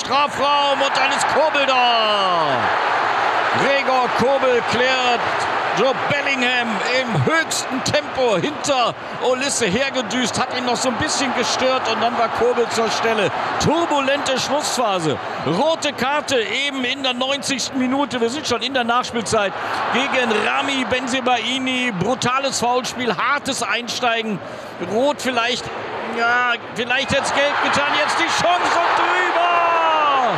Strafraum und dann ist Kobel da. Gregor Kobel klärt Joe Bellingham im höchsten Tempo hinter Olise hergedüst, hat ihn noch so ein bisschen gestört und dann war Kobel zur Stelle. Turbulente Schlussphase. Rote Karte eben in der 90. Minute. Wir sind schon in der Nachspielzeit gegen Rami Bensebaini. Brutales Foulspiel, hartes Einsteigen. Rot vielleicht, ja, vielleicht jetzt gelb getan. Jetzt die Chance und drüber.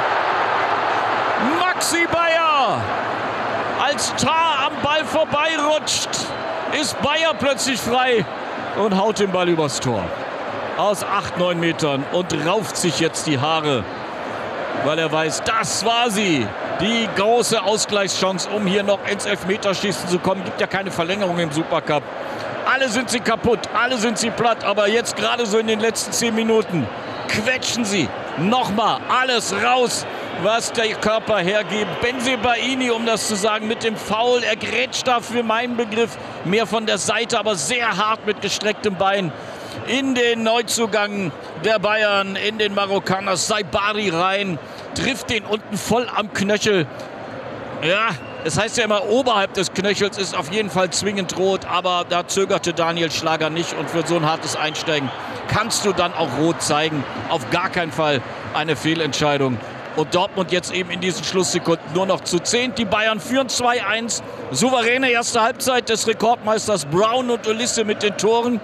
Maxi Bayer. Als Tar am Ball vorbeirutscht, ist Bayer plötzlich frei und haut den Ball übers Tor. Aus 8, 9 Metern und rauft sich jetzt die Haare, weil er weiß, das war sie. Die große Ausgleichschance, um hier noch ins Elfmeterschießen zu kommen. Gibt ja keine Verlängerung im Supercup. Alle sind sie kaputt, alle sind sie platt, aber jetzt gerade so in den letzten 10 Minuten quetschen sie nochmal alles raus, was der Körper hergibt. Bensebaini, um das zu sagen, mit dem Foul. Er grätscht da für meinen Begriff mehr von der Seite, aber sehr hart mit gestrecktem Bein in den Neuzugang der Bayern, in den Marokkaner Saibari rein. Trifft den unten voll am Knöchel. Ja, es heißt ja immer, oberhalb des Knöchels ist auf jeden Fall zwingend rot, aber da zögerte Daniel Schlager nicht und für so ein hartes Einsteigen kannst du dann auch rot zeigen. Auf gar keinen Fall eine Fehlentscheidung. Und Dortmund jetzt eben in diesen Schlusssekunden nur noch zu 10. Die Bayern führen 2-1. Souveräne erste Halbzeit des Rekordmeisters Brown und Olise mit den Toren.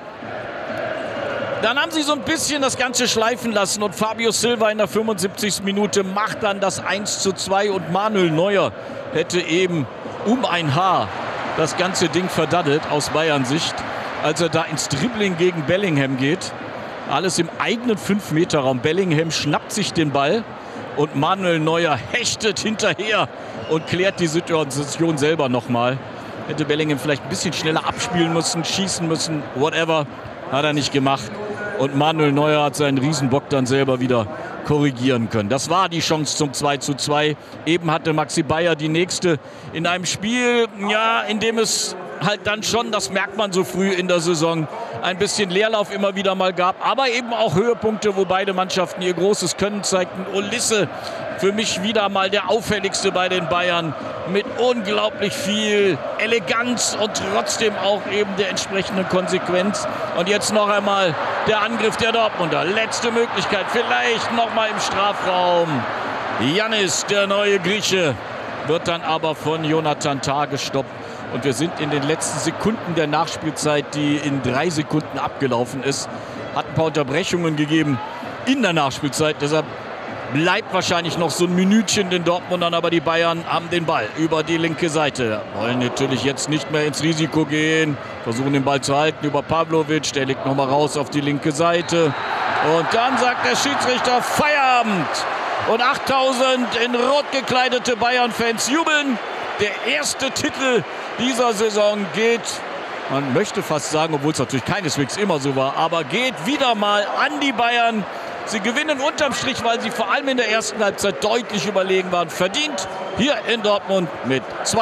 Dann haben sie so ein bisschen das Ganze schleifen lassen und Fabio Silva in der 75. Minute macht dann das 1:2 und Manuel Neuer hätte eben um ein Haar das ganze Ding verdaddelt aus Bayern-Sicht, als er da ins Dribbling gegen Bellingham geht. Alles im eigenen 5-Meter-Raum. Bellingham schnappt sich den Ball und Manuel Neuer hechtet hinterher und klärt die Situation selber nochmal. Hätte Bellingham vielleicht ein bisschen schneller abspielen müssen, schießen müssen, whatever. Hat er nicht gemacht. Und Manuel Neuer hat seinen Riesenbock dann selber wieder korrigieren können. Das war die Chance zum 2:2. Eben hatte Maxi Bayer die nächste in einem Spiel, ja, in dem es halt dann schon, das merkt man so früh in der Saison, ein bisschen Leerlauf immer wieder mal gab, aber eben auch Höhepunkte, wo beide Mannschaften ihr großes Können zeigten. Olise für mich wieder mal der auffälligste bei den Bayern mit unglaublich viel Eleganz und trotzdem auch eben der entsprechenden Konsequenz. Und jetzt noch einmal der Angriff der Dortmunder. Letzte Möglichkeit, vielleicht noch mal im Strafraum. Yannis, der neue Grieche, wird dann aber von Jonathan Tah gestoppt. Und wir sind in den letzten Sekunden der Nachspielzeit, die in 3 Sekunden abgelaufen ist. Hat ein paar Unterbrechungen gegeben in der Nachspielzeit. Deshalb bleibt wahrscheinlich noch so ein Minütchen den Dortmundern. Aber die Bayern haben den Ball über die linke Seite. Wollen natürlich jetzt nicht mehr ins Risiko gehen. Versuchen den Ball zu halten über Pavlovic. Der legt nochmal raus auf die linke Seite. Und dann sagt der Schiedsrichter Feierabend. Und 8000 in rot gekleidete Bayern-Fans jubeln. Der erste Titel dieser Saison geht, man möchte fast sagen, obwohl es natürlich keineswegs immer so war, aber geht wieder mal an die Bayern. Sie gewinnen unterm Strich, weil sie vor allem in der ersten Halbzeit deutlich überlegen waren. Verdient hier in Dortmund mit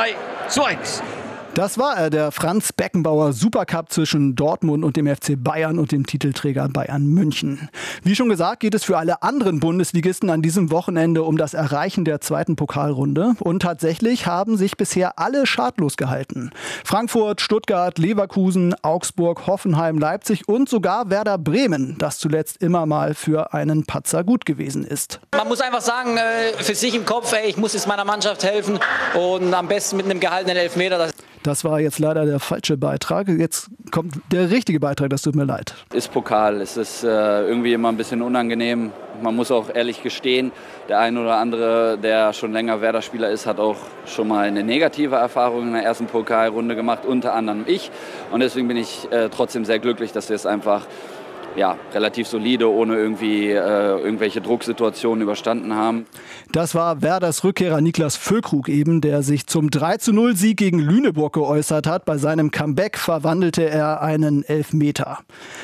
2:1. Das war er, der Franz Beckenbauer Supercup zwischen Dortmund und dem FC Bayern und dem Titelträger Bayern München. Wie schon gesagt, geht es für alle anderen Bundesligisten an diesem Wochenende um das Erreichen der zweiten Pokalrunde. Und tatsächlich haben sich bisher alle schadlos gehalten. Frankfurt, Stuttgart, Leverkusen, Augsburg, Hoffenheim, Leipzig und sogar Werder Bremen, das zuletzt immer mal für einen Patzer gut gewesen ist. Man muss einfach sagen, für sich im Kopf, ich muss jetzt meiner Mannschaft helfen und am besten mit einem gehaltenen Elfmeter. Das war jetzt leider der falsche Beitrag. Jetzt kommt der richtige Beitrag, das tut mir leid. Ist Pokal, es ist irgendwie immer ein bisschen unangenehm. Man muss auch ehrlich gestehen, der ein oder andere, der schon länger Werder-Spieler ist, hat auch schon mal eine negative Erfahrung in der ersten Pokalrunde gemacht, unter anderem ich. Und deswegen bin ich trotzdem sehr glücklich, dass wir es einfach relativ solide, ohne irgendwie irgendwelche Drucksituationen überstanden haben. Das war Werders Rückkehrer Niklas Füllkrug eben, der sich zum 3:0-Sieg gegen Lüneburg geäußert hat. Bei seinem Comeback verwandelte er einen Elfmeter.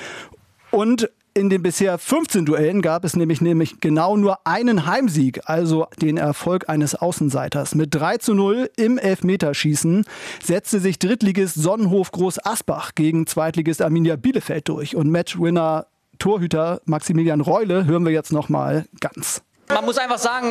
Und in den bisher 15 Duellen gab es nämlich genau nur einen Heimsieg, also den Erfolg eines Außenseiters. Mit 3:0 im Elfmeterschießen setzte sich Drittligist Sonnenhof Groß Asbach gegen Zweitligist Arminia Bielefeld durch. Und Matchwinner Torhüter Maximilian Reule hören wir jetzt noch mal ganz. Man muss einfach sagen,